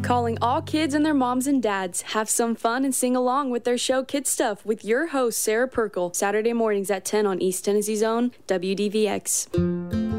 Calling all kids and their moms and dads. Have some fun and sing along with their show Kid Stuff with your host, Sarah Perkle. Saturday mornings at 10 on East Tennessee's own WDVX.